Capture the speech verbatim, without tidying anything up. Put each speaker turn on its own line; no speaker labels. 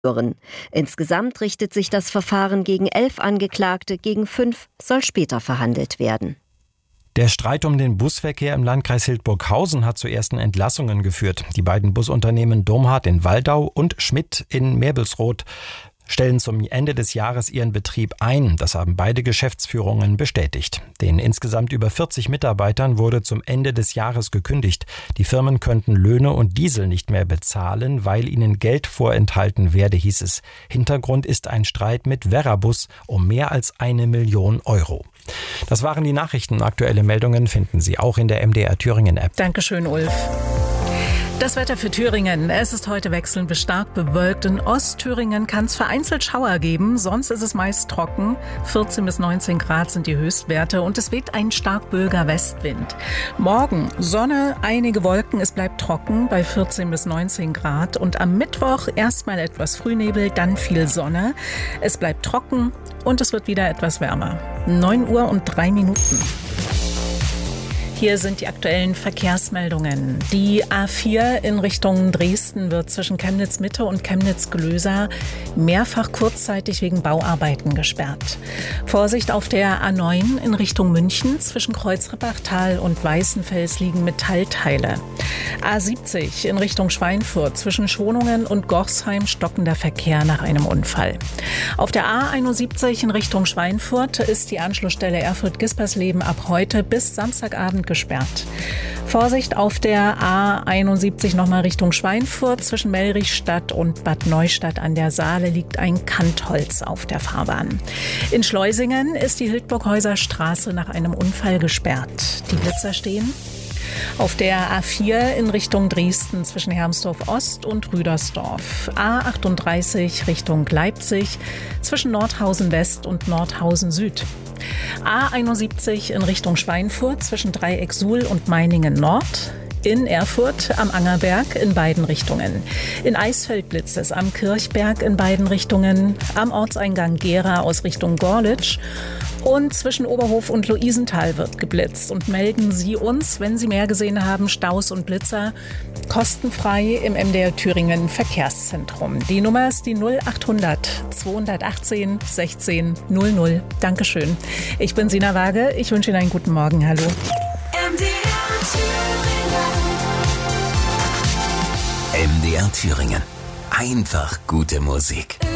Insgesamt richtet sich das Verfahren gegen elf Angeklagte, gegen fünf soll später verhandelt werden.
Der Streit um den Busverkehr im Landkreis Hildburghausen hat zu ersten Entlassungen geführt. Die beiden Busunternehmen Domhardt in Waldau und Schmidt in Merbelsroth stellen zum Ende des Jahres ihren Betrieb ein. Das haben beide Geschäftsführungen bestätigt. Den insgesamt über vierzig Mitarbeitern wurde zum Ende des Jahres gekündigt. Die Firmen könnten Löhne und Diesel nicht mehr bezahlen, weil ihnen Geld vorenthalten werde, hieß es. Hintergrund ist ein Streit mit Verrabus um mehr als eine Million Euro. Das waren die Nachrichten. Aktuelle Meldungen finden Sie auch in der M D R Thüringen App.
Dankeschön, Ulf. Das Wetter für Thüringen. Es ist heute wechselnd bis stark bewölkt. In Ostthüringen kann es vereinzelt Schauer geben. Sonst ist es meist trocken. vierzehn bis neunzehn Grad sind die Höchstwerte und es weht ein stark böiger Westwind. Morgen Sonne, einige Wolken. Es bleibt trocken bei vierzehn bis neunzehn Grad. Und am Mittwoch erstmal etwas Frühnebel, dann viel Sonne. Es bleibt trocken und es wird wieder etwas wärmer. neun Uhr und drei Minuten. Hier sind die aktuellen Verkehrsmeldungen. Die A vier in Richtung Dresden wird zwischen Chemnitz-Mitte und Chemnitz-Glösa mehrfach kurzzeitig wegen Bauarbeiten gesperrt. Vorsicht auf der A neun in Richtung München. Zwischen Kreuzrippachtal und Weißenfels liegen Metallteile. A siebzig in Richtung Schweinfurt. Zwischen Schonungen und Gorsheim stockender Verkehr nach einem Unfall. Auf der A einundsiebzig in Richtung Schweinfurt ist die Anschlussstelle Erfurt-Gispersleben ab heute bis Samstagabend gesperrt. Vorsicht auf der A einundsiebzig nochmal Richtung Schweinfurt. Zwischen Mellrichstadt und Bad Neustadt an der Saale liegt ein Kantholz auf der Fahrbahn. In Schleusingen ist die Hildburghäuser Straße nach einem Unfall gesperrt. Die Blitzer stehen auf der A vier in Richtung Dresden zwischen Hermsdorf Ost und Rüdersdorf. A achtunddreißig Richtung Leipzig zwischen Nordhausen West und Nordhausen Süd. A einundsiebzig in Richtung Schweinfurt zwischen Dreieck Suhl und Meiningen Nord. In Erfurt am Angerberg in beiden Richtungen. In Eisfeld blitzt es am Kirchberg in beiden Richtungen. Am Ortseingang Gera aus Richtung Gorlitz. Und zwischen Oberhof und Luisenthal wird geblitzt. Und melden Sie uns, wenn Sie mehr gesehen haben, Staus und Blitzer, kostenfrei im M D R Thüringen Verkehrszentrum. Die Nummer ist die null achthundert zweihundertachtzehn sechzehn null null. Dankeschön. Ich bin Sina Waage. Ich wünsche Ihnen einen guten Morgen. Hallo.
M D R Thüringen.
M D R Thüringen. Einfach gute Musik.